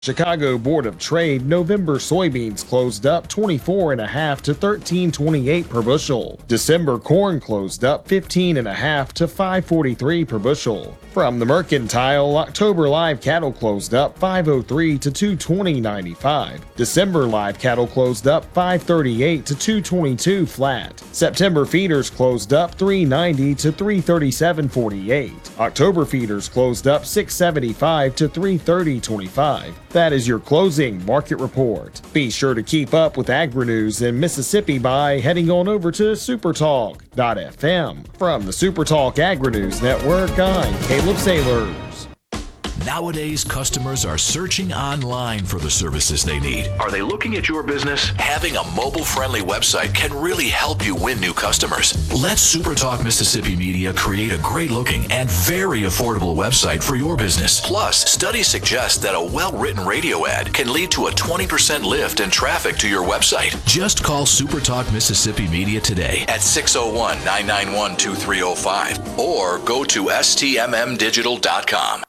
Chicago Board of Trade, November soybeans closed up 24.5 to 13.28 per bushel. December corn closed up 15.5 to 5.43 per bushel. From the Mercantile, October live cattle closed up 5.03 to 220.95. December live cattle closed up 5.38 to 222 flat. September feeders closed up 3.90 to 337.48. October feeders closed up 6.75 to 330.25. That is your closing market report. Be sure to keep up with agri-news in Mississippi by heading on over to supertalk.fm. From the Supertalk Agri-News Network, I'm Caleb Sailors. Nowadays, customers are searching online for the services they need. Are they looking at your business? Having a mobile-friendly website can really help you win new customers. Let SuperTalk Mississippi Media create a great-looking and very affordable website for your business. Plus, studies suggest that a well-written radio ad can lead to a 20% lift in traffic to your website. Just call SuperTalk Mississippi Media today at 601-991-2305 or go to stmmdigital.com.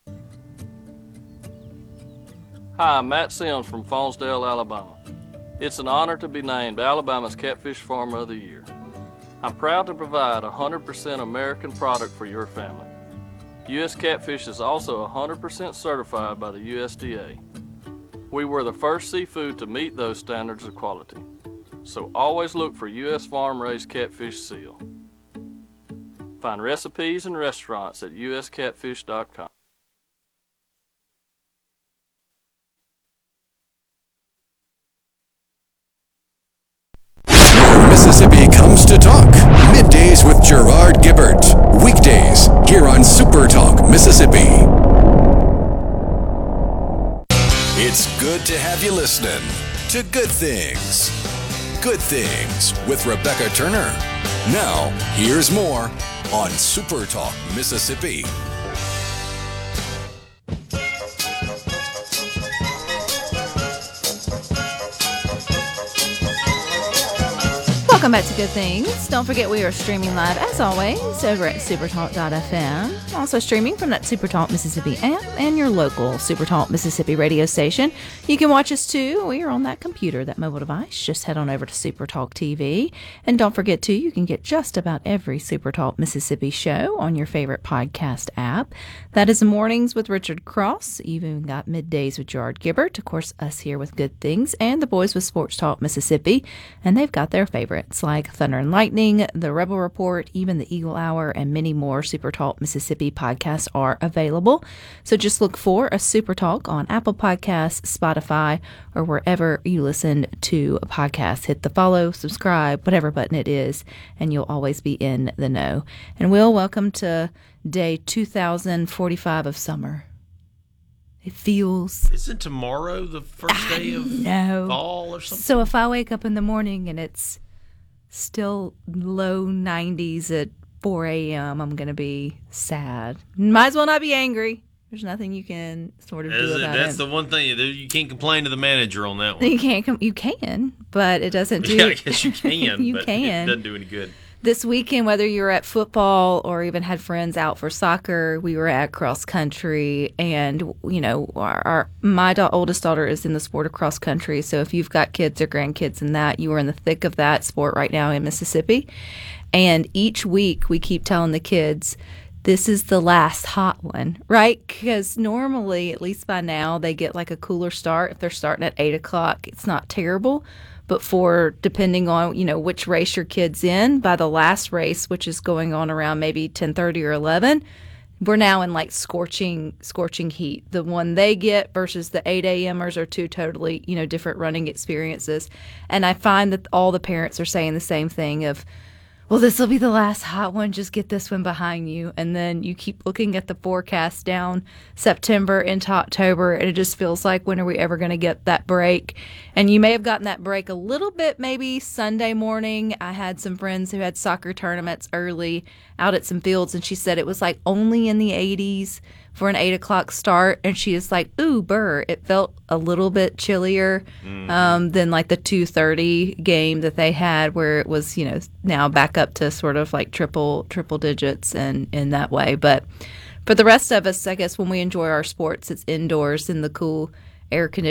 Hi, I'm Matt Sims from Faunsdale, Alabama. It's an honor to be named Alabama's Catfish Farmer of the Year. I'm proud to provide 100% American product for your family. U.S. Catfish is also 100% certified by the USDA. We were the first seafood to meet those standards of quality. So always look for U.S. farm-raised catfish seal. Find recipes and restaurants at uscatfish.com. Mississippi comes to talk. Middays with Gerard Gibbert. Weekdays here on Super Talk Mississippi. It's good to have you listening to Good Things. Good Things with Rebecca Turner. Now, here's more on Super Talk Mississippi. Welcome back to Good Things. Don't forget we are streaming live, as always, over at supertalk.fm. Also streaming from that Supertalk Mississippi app and your local Supertalk Mississippi radio station. You can watch us, too. We are on that computer, that mobile device. Just head on over to Supertalk TV. And don't forget, too, you can get just about every Supertalk Mississippi show on your favorite podcast app. That is Mornings with Richard Cross. You've even got Middays with Gerard Gibbert. Of course, us here with Good Things. And the boys with Sports Talk Mississippi. And they've got their favorites like Thunder and Lightning, The Rebel Report, even the Eagle Hour, and many more Super Talk Mississippi podcasts are available. So just look for a Super Talk on Apple Podcasts, Spotify, or wherever you listen to a podcast. Hit the follow, subscribe, whatever button it is, and you'll always be in the know. And Will, welcome to day 2045 of summer. It feels... Isn't tomorrow the first day of fall or something? So if I wake up in the morning and it's still low 90s at 4 a.m., I'm going to be sad. Might as well not be angry. There's nothing you can sort of do about it. That's the one thing. You can't complain to the manager on that one. You can, but it doesn't do... Yeah, I guess you can, you but can. It doesn't do any good. This weekend, whether you were at football or even had friends out for soccer, we were at cross country, and you know, my oldest daughter is in the sport of cross country. So if you've got kids or grandkids in that, you are in the thick of that sport right now in Mississippi. And each week, we keep telling the kids, this is the last hot one, right? Because normally, at least by now, they get like a cooler start. If they're starting at 8 o'clock, it's not terrible. But for, depending on, you know, which race your kid's in, by the last race, which is going on around maybe 10:30 or 11, we're now in like scorching heat. The one they get versus the 8 a.m.ers are two totally, you know, different running experiences. And I find that all the parents are saying the same thing of, well, this will be the last hot one. Just get this one behind you. And then you keep looking at the forecast down September into October, and it just feels like, when are we ever going to get that break? And you may have gotten that break a little bit maybe Sunday morning. I had some friends who had soccer tournaments early out at some fields, and she said it was like only in the 80s for an 8 o'clock start, and she is like, ooh, burr. It felt a little bit chillier than like the 2:30 game that they had, where it was, you know, now back up to sort of like triple digits and in that way. But for the rest of us, I guess when we enjoy our sports, it's indoors in the cool air conditioning